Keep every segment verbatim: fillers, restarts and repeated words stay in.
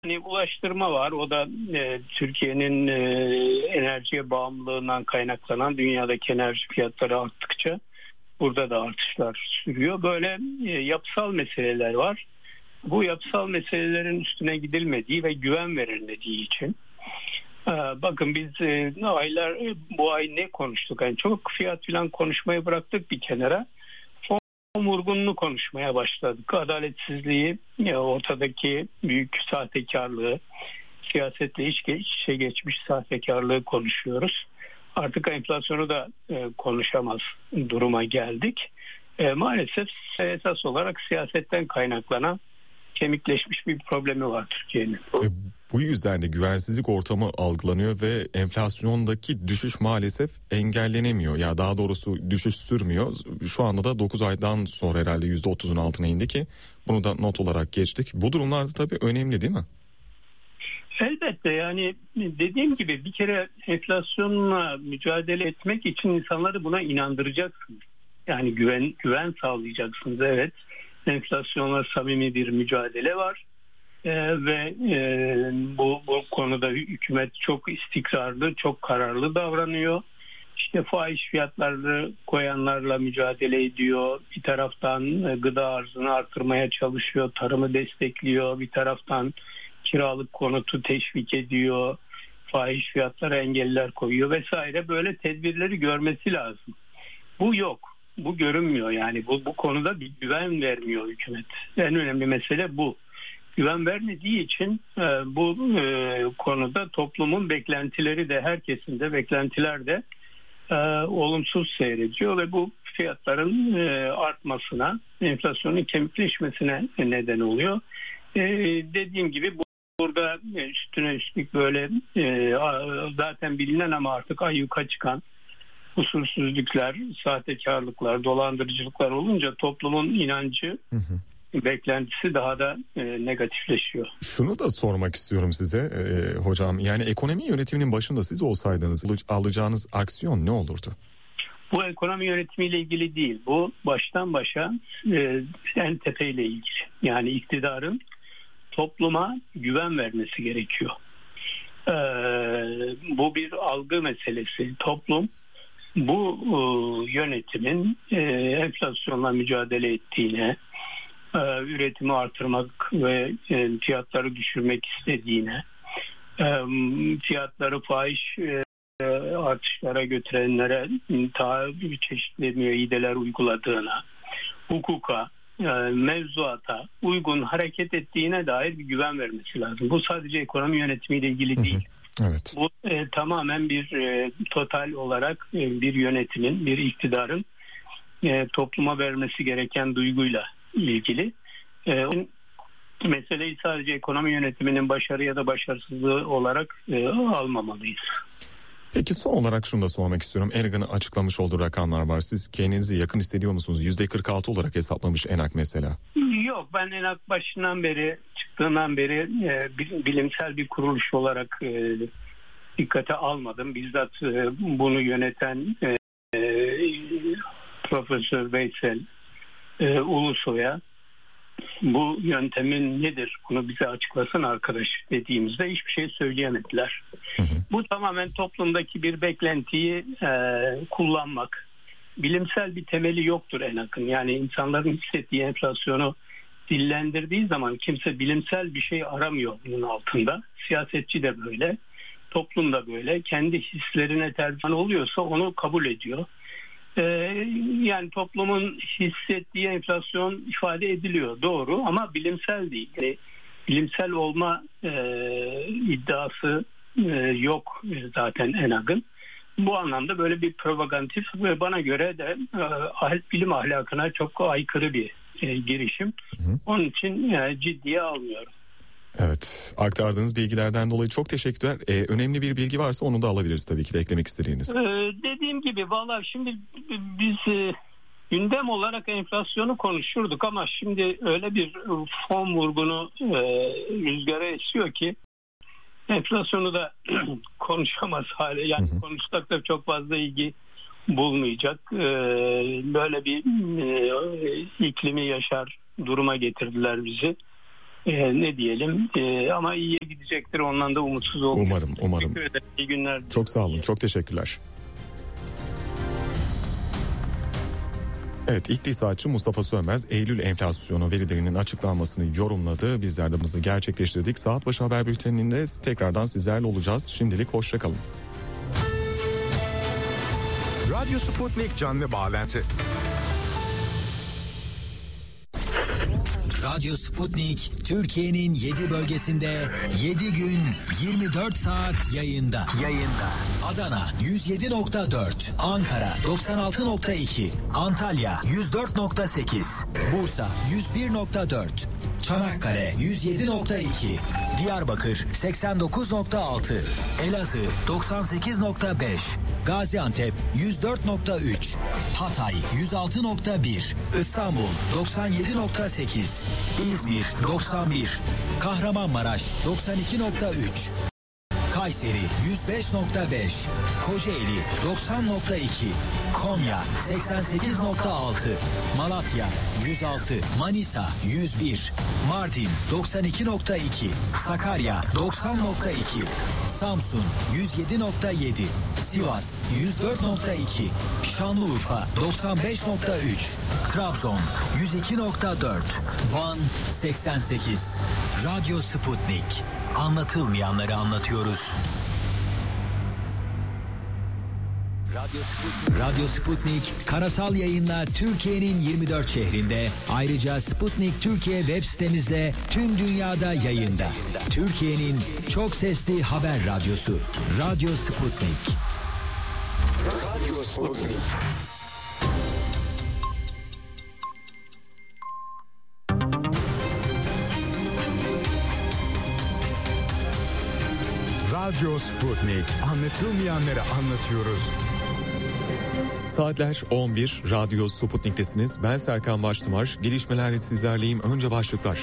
Hani ulaştırma var. O da e, Türkiye'nin e, enerjiye bağımlılığından kaynaklanan dünyadaki enerji fiyatları arttıkça burada da artışlar sürüyor. Böyle e, yapısal meseleler var. Bu yapısal meselelerin üstüne gidilmediği ve güven verilmediği için. E, bakın biz e, aylar bu ay ne konuştuk? Yani çok fiyat filan konuşmayı bıraktık bir kenara. Vurgununu konuşmaya başladık. Adaletsizliği, ortadaki büyük sahtekarlığı, siyasetle iç içe geçmiş sahtekarlığı konuşuyoruz. Artık enflasyonu da konuşamaz duruma geldik. Maalesef esas olarak siyasetten kaynaklanan kemikleşmiş bir problemi var Türkiye'nin. E, bu yüzden de güvensizlik ortamı algılanıyor ve enflasyondaki düşüş maalesef engellenemiyor. Ya daha doğrusu düşüş sürmüyor. Şu anda da dokuz aydan sonra herhalde yüzde otuzun altına indi ki bunu da not olarak geçtik. Bu durumlarda tabii önemli değil mi? Elbette, yani dediğim gibi bir kere enflasyonla mücadele etmek için insanları buna inandıracaksınız. Yani güven güven sağlayacaksınız. Evet, enflasyonla samimi bir mücadele var ee, ve e, bu, bu konuda hükümet çok istikrarlı, çok kararlı davranıyor. İşte fahiş fiyatları koyanlarla mücadele ediyor. Bir taraftan e, gıda arzını artırmaya çalışıyor, tarımı destekliyor. Bir taraftan kiralık konutu teşvik ediyor, fahiş fiyatlara engeller koyuyor vesaire. Böyle tedbirleri görmesi lazım. Bu yok. Bu görünmüyor, yani bu, bu konuda bir güven vermiyor hükümet. En önemli mesele bu. Güven vermediği için e, bu e, konuda toplumun beklentileri de, herkesin de beklentiler de e, olumsuz seyrediyor ve bu fiyatların e, artmasına, enflasyonun kemikleşmesine neden oluyor. E, dediğim gibi bu burada üstüne üstlük böyle e, zaten bilinen ama artık ayyuka çıkan usulsüzlükler, sahtekarlıklar, dolandırıcılıklar olunca toplumun inancı, hı hı. beklentisi daha da e, negatifleşiyor. Şunu da sormak istiyorum size e, hocam. Yani ekonomi yönetiminin başında siz olsaydınız alacağınız aksiyon ne olurdu? Bu ekonomi yönetimiyle ilgili değil. Bu baştan başa e, en tepeyle ilgili. Yani iktidarın topluma güven vermesi gerekiyor. E, bu bir algı meselesi. Toplum bu e, yönetimin e, enflasyonla mücadele ettiğine, e, üretimi artırmak ve e, fiyatları düşürmek istediğine, e, fiyatları fahiş e, artışlara götürenlere daha çeşitli müeyyideler uyguladığına, hukuka, e, mevzuata uygun hareket ettiğine dair bir güven vermesi lazım. Bu sadece ekonomi yönetimiyle ilgili değil. Evet. Bu e, tamamen bir e, total olarak e, bir yönetimin, bir iktidarın e, topluma vermesi gereken duyguyla ilgili. E, meseleyi sadece ekonomi yönetiminin başarı ya da başarısızlığı olarak e, almamalıyız. Peki son olarak şunu da sormak istiyorum. Ergan'ın açıklamış olduğu rakamlar var. Siz kendinizi yakın hissediyor musunuz? yüzde kırk altı olarak hesaplamış ENAK mesela. Yok, ben ENAK başından beri, çıktığından beri e, bilimsel bir kuruluş olarak e, dikkate almadım. Bizzat e, bunu yöneten e, e, Profesör Veysel e, Ulusoy'a bu yöntemin nedir, bunu bize açıklasın arkadaş dediğimizde hiçbir şey söyleyemediler. Hı hı. Bu tamamen toplumdaki bir beklentiyi e, kullanmak. Bilimsel bir temeli yoktur ENAK'ın. Yani insanların hissettiği enflasyonu dillendirdiği zaman kimse bilimsel bir şey aramıyor bunun altında. Siyasetçi de böyle, toplum da böyle. Kendi hislerine tercüman oluyorsa onu kabul ediyor. Ee, yani toplumun hissettiği enflasyon ifade ediliyor, doğru, ama bilimsel değil. Yani bilimsel olma e, iddiası e, yok zaten ENAK'ın. Bu anlamda böyle bir provokatif ve bana göre de e, bilim ahlakına çok aykırı bir e, girişim. Hı hı. Onun için e, ciddiye almıyorum. Evet, aktardığınız bilgilerden dolayı çok teşekkürler. Ee, önemli bir bilgi varsa onu da alabiliriz tabii ki de, eklemek istediğiniz. Ee, dediğim gibi valla şimdi biz e, gündem olarak enflasyonu konuşurduk ama şimdi öyle bir fon vurgunu e, rüzgara esiyor ki enflasyonu da konuşamaz hale, yani hı hı. konuşsak da çok fazla ilgi bulmayacak. Ee, böyle bir e, iklimi yaşar duruma getirdiler bizi. e, ne diyelim e, ama iyiye gidecektir. Ondan da umutsuz olmayalım. Umarım, umarım. Teşekkür ederim. İyi günler. Çok sağ olun. Çok teşekkürler. Evet, iktisatçı Mustafa Sönmez Eylül enflasyonu verilerinin açıklanmasını yorumladı. Bizler de bunu gerçekleştirdik. Saat başı haber bülteninde tekrardan sizlerle olacağız. Şimdilik hoşça kalın. Radyo Sputnik canlı bağlantı. Radyo Sputnik Türkiye'nin yedi bölgesinde yedi gün yirmi dört saat yayında. Yayında. Adana yüz yedi nokta dört, Ankara doksan altı nokta iki, Antalya yüz dört nokta sekiz, Bursa yüz bir nokta dört, Çanakkale yüz yedi nokta iki, Diyarbakır seksen dokuz nokta altı, Elazığ doksan sekiz nokta beş, Gaziantep yüz dört nokta üç, Hatay yüz altı nokta bir, İstanbul doksan yedi nokta sekiz, İzmir doksan bir, Kahramanmaraş doksan iki nokta üç, Kayseri yüz beş nokta beş, Kocaeli doksan nokta iki, Konya seksen sekiz nokta altı, Malatya yüz altı, Manisa yüz bir, Mardin doksan iki nokta iki, Sakarya doksan nokta iki, Samsun yüz yedi nokta yedi, Sivas yüz dört nokta iki, Şanlıurfa doksan beş nokta üç, Trabzon yüz iki nokta dört, Van seksen sekiz. Radyo Sputnik. Anlatılmayanları anlatıyoruz. Radyo Sputnik. Radyo Sputnik karasal yayınla Türkiye'nin yirmi dört şehrinde, ayrıca Sputnik Türkiye web sitemizde tüm dünyada yayında. Türkiye'nin çok sesli haber radyosu Radyo Sputnik. Radyo Sputnik. Radyo Sputnik. Anlatılmayanları anlatıyoruz. Saatler on bir, Radyo Sputnik'tesiniz. Ben Serkan Baştımar. Gelişmelerle sizlerleyim. Önce başlıklar.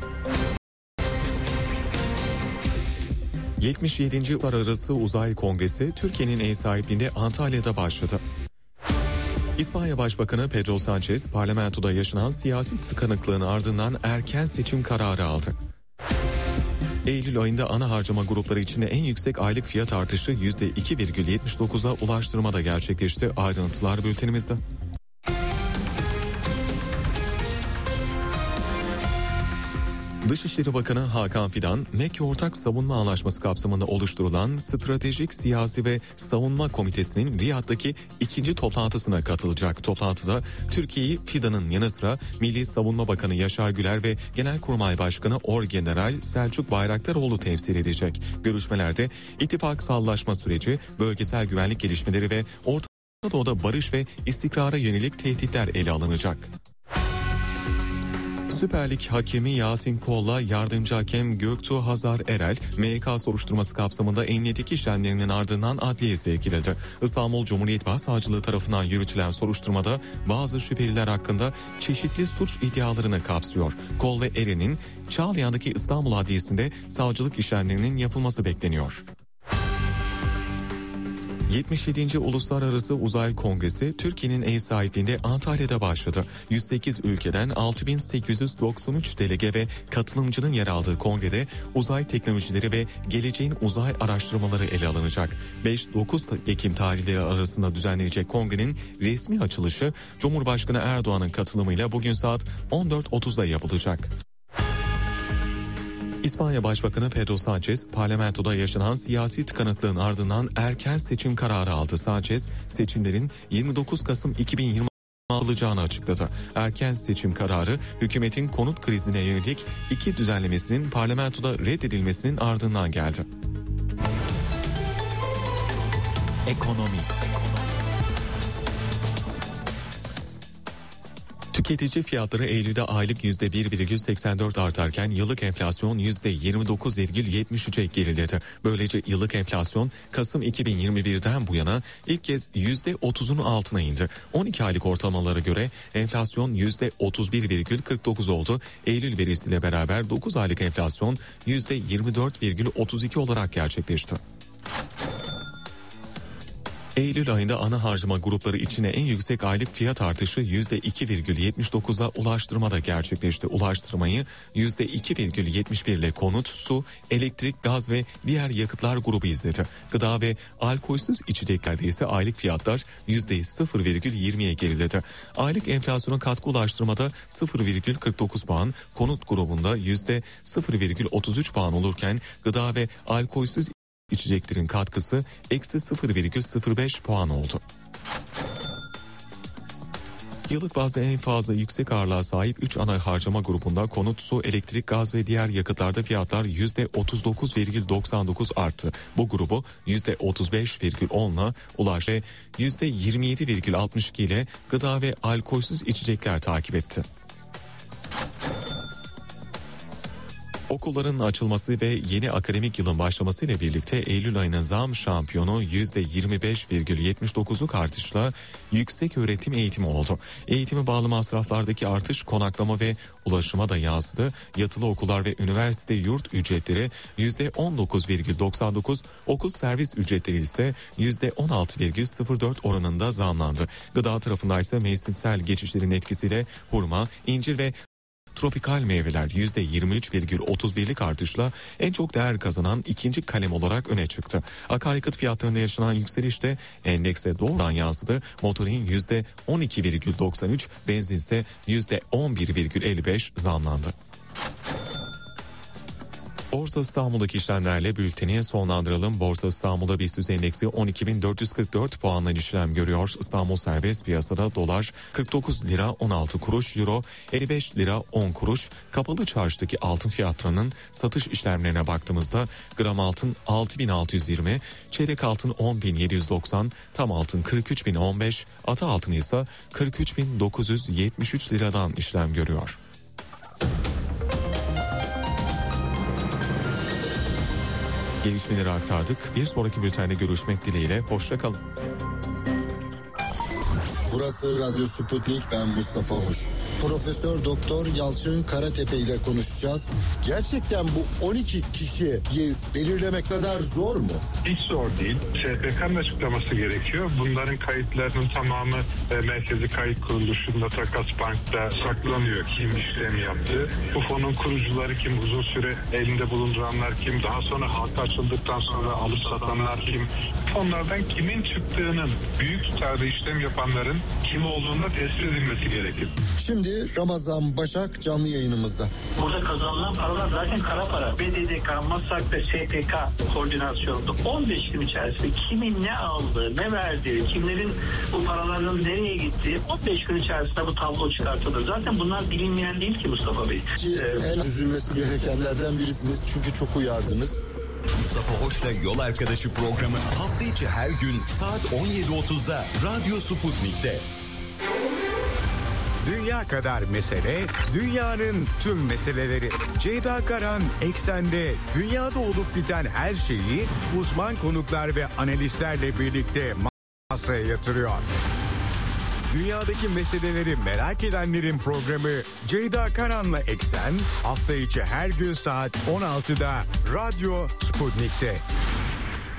yetmiş yedinci Uluslararası Uzay Kongresi Türkiye'nin ev sahipliğinde Antalya'da başladı. İspanya Başbakanı Pedro Sanchez parlamentoda yaşanan siyasi tıkanıklığın ardından erken seçim kararı aldı. Eylül ayında ana harcama grupları içinde en yüksek aylık fiyat artışı yüzde iki virgül yetmiş dokuza ulaştırmada gerçekleşti. Ayrıntılar bültenimizde. Dışişleri Bakanı Hakan Fidan, Mekke Ortak Savunma Anlaşması kapsamında oluşturulan Stratejik Siyasi ve Savunma Komitesi'nin Riyad'daki ikinci toplantısına katılacak. Toplantıda Türkiye'yi Fidan'ın yanı sıra Milli Savunma Bakanı Yaşar Güler ve Genelkurmay Başkanı Orgeneral Selçuk Bayraktaroğlu temsil edecek. Görüşmelerde ittifak sağlaşma süreci, bölgesel güvenlik gelişmeleri ve Orta Doğu'da barış ve istikrara yönelik tehditler ele alınacak. Süper Lig hakemi Yasin Kol'la yardımcı hakem Göktuğ Hazar Erel, M Y K soruşturması kapsamında emniyet işlemlerinin ardından adliyeye sevk edildi. İstanbul Cumhuriyet Başsavcılığı tarafından yürütülen soruşturmada bazı şüpheliler hakkında çeşitli suç iddialarını kapsıyor. Kol ve Eren'in Çağlayan'daki İstanbul Adliyesi'nde savcılık işlemlerinin yapılması bekleniyor. yetmiş yedinci Uluslararası Uzay Kongresi Türkiye'nin ev sahipliğinde Antalya'da başladı. yüz sekiz ülkeden altı bin sekiz yüz doksan üç delege ve katılımcının yer aldığı kongrede uzay teknolojileri ve geleceğin uzay araştırmaları ele alınacak. beş dokuz Ekim tarihleri arasında düzenlenecek kongrenin resmi açılışı Cumhurbaşkanı Erdoğan'ın katılımıyla bugün saat on dört otuzda yapılacak. İspanya Başbakanı Pedro Sanchez parlamentoda yaşanan siyasi tıkanıklığın ardından erken seçim kararı aldı. Sanchez seçimlerin yirmi dokuz Kasım iki bin yirmi alacağını açıkladı. Erken seçim kararı hükümetin konut krizine yönelik iki düzenlemesinin parlamentoda reddedilmesinin ardından geldi. Ekonomi. Tüketici fiyatları Eylül'de aylık yüzde bir virgül seksen dört artarken yıllık enflasyon yüzde yirmi dokuz virgül yetmiş üçe geriledi. Böylece yıllık enflasyon Kasım iki bin yirmi birden bu yana ilk kez yüzde otuzun altına indi. on iki aylık ortalamalara göre enflasyon yüzde otuz bir virgül kırk dokuz oldu. Eylül verisiyle beraber dokuz aylık enflasyon yüzde yirmi dört virgül otuz iki olarak gerçekleşti. Eylül ayında ana harcama grupları içine en yüksek aylık fiyat artışı yüzde iki virgül yetmiş dokuza ulaştırmada gerçekleşti. Ulaştırmayı yüzde iki virgül yetmiş bir ile konut, su, elektrik, gaz ve diğer yakıtlar grubu izledi. Gıda ve alkolsüz içeceklerde ise aylık fiyatlar yüzde sıfır virgül yirmiye geriledi. Aylık enflasyona katkı ulaştırmada sıfır virgül kırk dokuz puan, konut grubunda yüzde sıfır virgül otuz üç puan olurken gıda ve alkolsüz İçeceklerin katkısı eksi sıfır virgül sıfır beş puan oldu. Yıllık bazda en fazla yüksek ağırlığa sahip üç ana harcama grubunda konut, su, elektrik, gaz ve diğer yakıtlarda fiyatlar yüzde otuz dokuz virgül doksan dokuz arttı. Bu grubu yüzde otuz beş virgül onla ulaştı ve yüzde yirmi yedi virgül altmış iki ile gıda ve alkolsüz içecekler takip etti. Okulların açılması ve yeni akademik yılın başlaması ile birlikte Eylül ayının zam şampiyonu yüzde yirmi beş virgül yetmiş dokuzluk artışla yüksek öğretim eğitimi oldu. Eğitime bağlı masraflardaki artış konaklama ve ulaşıma da yansıdı. Yatılı okullar ve üniversite yurt ücretleri yüzde on dokuz virgül doksan dokuz, okul servis ücretleri ise yüzde on altı virgül sıfır dört oranında zamlandı. Gıda tarafında ise mevsimsel geçişlerin etkisiyle hurma, incir ve tropikal meyveler yüzde yirmi üç virgül otuz birlik artışla en çok değer kazanan ikinci kalem olarak öne çıktı. Akaryakıt fiyatlarında yaşanan yükseliş de endekse doğrudan yansıdı. Motorin yüzde on iki virgül doksan üç, benzin ise yüzde on bir virgül elli beş zamlandı. Borsa İstanbul'daki işlemlerle bülteni sonlandıralım. Borsa İstanbul'da BIST yüz endeksi on iki bin dört yüz kırk dört puanla işlem görüyor. İstanbul serbest piyasada dolar kırk dokuz lira on altı kuruş, euro elli beş lira on kuruş. Kapalı çarşıdaki altın fiyatlarının satış işlemlerine baktığımızda gram altın altı bin altı yüz yirmi, çeyrek altın on bin yedi yüz doksan, tam altın kırk üç bin on beş, ata altın ise kırk üç bin dokuz yüz yetmiş üç liradan işlem görüyor. Gelişmeleri aktardık. Bir sonraki bültende görüşmek dileğiyle. Hoşça kalın. Burası Radyo Sputnik, ben Mustafa Hoş. Profesör Doktor Yalçın Karatepe ile konuşacağız. Gerçekten bu on iki kişiyi belirlemek kadar zor mu? Hiç zor değil. S P K'nın açıklaması gerekiyor. Bunların kayıtlarının tamamı e, Merkezi Kayıt Kuruluşu'nda, Takas Bank'ta saklanıyor. Kim işlem yaptı? Bu fonun kurucuları kim? Uzun süre elinde bulunduranlar kim? Daha sonra halka açıldıktan sonra alıp satanlar kim? Fonlardan kimin çıktığının, büyük tutarda işlem yapanların kim olduğunda tespit edilmesi gerekir. Şimdi Ramazan Başak canlı yayınımızda. Burada kazanılan paralar zaten kara para. B D D K, MASAK ve S P K koordinasyonunda on beş gün içerisinde kimin ne aldığı, ne verdiği, kimlerin bu paraların nereye gittiği on beş gün içerisinde bu tablo çıkartılır. Zaten bunlar bilinmeyen değil ki Mustafa Bey. Ki ee, en üzülmesi gerekenlerden birisiniz çünkü çok uyardınız. Mustafa Hoş'la Yol Arkadaşı programı hafta içi her gün saat on yedi otuzda Radyo Sputnik'te. Dünya kadar mesele, dünyanın tüm meseleleri. Ceyda Karan Eksen'de dünyada olup biten her şeyi uzman konuklar ve analistlerle birlikte masaya yatırıyor. Dünyadaki meseleleri merak edenlerin programı Ceyda Karan'la Eksen hafta içi her gün saat on altıda Radyo Sputnik'te.